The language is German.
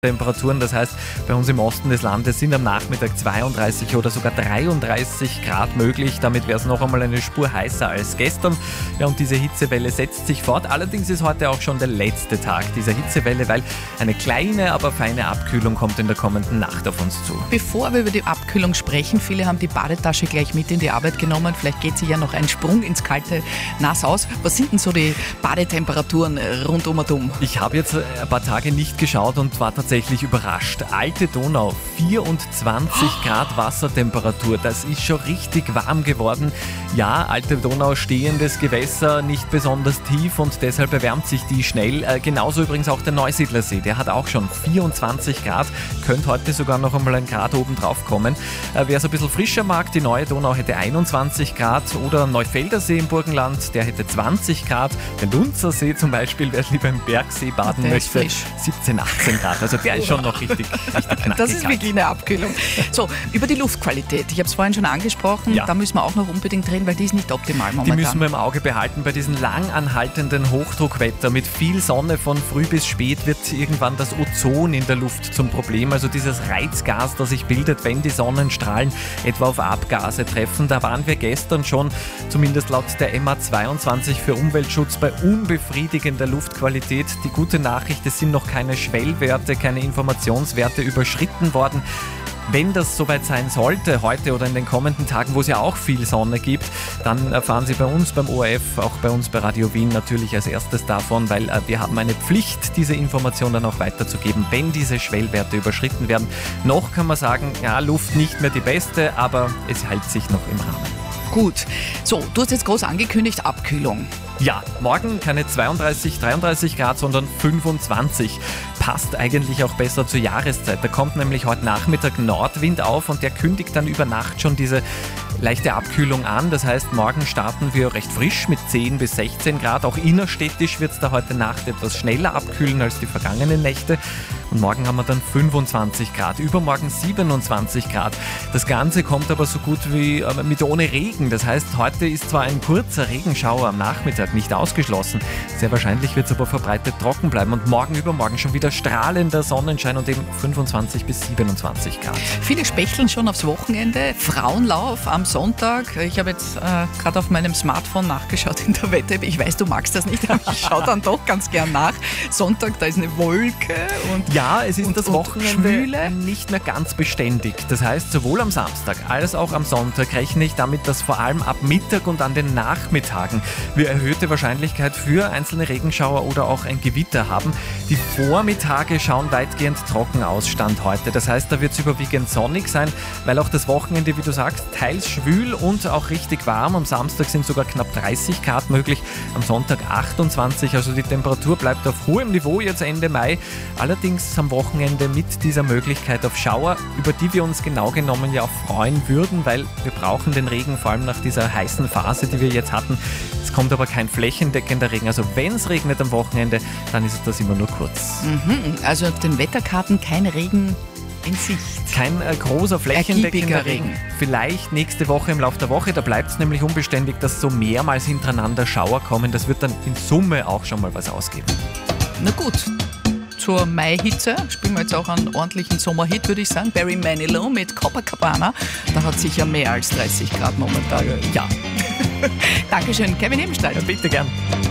Temperaturen, das heißt, bei uns im Osten des Landes sind am Nachmittag 32 oder sogar 33 Grad möglich. Damit wäre es noch einmal eine Spur heißer als gestern. Ja, und diese Hitzewelle setzt sich fort. Allerdings ist heute auch schon der letzte Tag dieser Hitzewelle, weil eine kleine, aber feine Abkühlung kommt in der kommenden Nacht auf uns zu. Bevor wir über die Abkühlung sprechen, viele haben die Badetasche gleich mit in die Arbeit genommen. Vielleicht geht sich ja noch ein Sprung ins kalte Nass aus. Was sind denn so die Badetemperaturen rundum und um? Ich habe jetzt ein paar Tage nicht geschaut und war tatsächlich überrascht. Alte Donau, 24 Grad Wassertemperatur. Das ist schon richtig warm geworden. Ja, Alte Donau, stehendes Gewässer, nicht besonders tief und deshalb erwärmt sich die schnell. Genauso übrigens auch der Neusiedlersee. Der hat auch schon 24 Grad. Könnte heute sogar noch einmal ein Grad oben drauf kommen. Wer es ein bisschen frischer mag, die Neue Donau hätte 21 Grad oder Neufeldersee im Burgenland, der hätte 20 Grad. Der Lunzer See zum Beispiel, wer lieber im Bergsee baden möchte, 17, 18 Grad. Also der ist schon noch richtig knackig. Das ist wirklich eine Abkühlung. So, über die Luftqualität. Ich habe es vorhin schon angesprochen. Ja. Da müssen wir auch noch unbedingt reden, weil die ist nicht optimal momentan. Die müssen wir im Auge behalten. Bei diesem lang anhaltenden Hochdruckwetter mit viel Sonne von früh bis spät wird irgendwann das Ozon in der Luft zum Problem. Also dieses Reizgas, das sich bildet, wenn die Sonnenstrahlen etwa auf Abgase treffen. Da waren wir gestern schon, zumindest laut der MA22 für Umweltschutz, bei unbefriedigender Luftqualität. Die gute Nachricht, es sind noch keine Schwellwerte, keine Informationswerte überschritten worden. Wenn das soweit sein sollte, heute oder in den kommenden Tagen, wo es ja auch viel Sonne gibt, dann erfahren Sie bei uns beim ORF, auch bei uns bei Radio Wien natürlich als erstes davon, weil wir haben eine Pflicht, diese Information dann auch weiterzugeben, wenn diese Schwellwerte überschritten werden. Noch kann man sagen, ja, Luft nicht mehr die beste, aber es hält sich noch im Rahmen. Gut, so, du hast jetzt groß angekündigt, Abkühlung. Ja, morgen keine 32, 33 Grad, sondern 25. Passt eigentlich auch besser zur Jahreszeit. Da kommt nämlich heute Nachmittag Nordwind auf und der kündigt dann über Nacht schon diese leichte Abkühlung an. Das heißt, morgen starten wir recht frisch mit 10 bis 16 Grad. Auch innerstädtisch wird es da heute Nacht etwas schneller abkühlen als die vergangenen Nächte. Und morgen haben wir dann 25 Grad, übermorgen 27 Grad. Das Ganze kommt aber so gut wie mit ohne Regen. Das heißt, heute ist zwar ein kurzer Regenschauer am Nachmittag nicht ausgeschlossen, sehr wahrscheinlich wird es aber verbreitet trocken bleiben und morgen, übermorgen schon wieder strahlender Sonnenschein und eben 25 bis 27 Grad. Viele spechteln schon aufs Wochenende. Frauenlauf am Sonntag. Ich habe jetzt gerade auf meinem Smartphone nachgeschaut in der Wette. Ich weiß, du magst das nicht, aber ich schaue dann doch ganz gern nach. Sonntag, da ist eine Wolke und ja, es ist das Wochenende Schwüle. Nicht mehr ganz beständig. Das heißt, sowohl am Samstag als auch am Sonntag rechne ich damit, dass vor allem ab Mittag und an den Nachmittagen wir erhöhte Wahrscheinlichkeit für einzelne Regenschauer oder auch ein Gewitter haben. Die Vormittage schauen weitgehend trocken aus, Stand heute. Das heißt, da wird es überwiegend sonnig sein, weil auch das Wochenende, wie du sagst, teils schwül und auch richtig warm. Am Samstag sind sogar knapp 30 Grad möglich, am Sonntag 28. Also die Temperatur bleibt auf hohem Niveau jetzt Ende Mai. Allerdings am Wochenende mit dieser Möglichkeit auf Schauer, über die wir uns genau genommen ja auch freuen würden, weil wir brauchen den Regen, vor allem nach dieser heißen Phase, die wir jetzt hatten. Es kommt aber kein flächendeckender Regen. Also wenn es regnet am Wochenende, dann ist das immer nur kurz. Also auf den Wetterkarten kein Regen in Sicht. Kein großer flächendeckender Regen. Vielleicht nächste Woche im Laufe der Woche, da bleibt es nämlich unbeständig, dass so mehrmals hintereinander Schauer kommen. Das wird dann in Summe auch schon mal was ausgeben. Na gut. Zur Mai-Hitze spielen wir jetzt auch einen ordentlichen Sommerhit, würde ich sagen. Barry Manilow mit Copacabana. Da hat sicher mehr als 30 Grad momentan. Ja. Dankeschön, Kevin Ebenstein. Ja, bitte gern.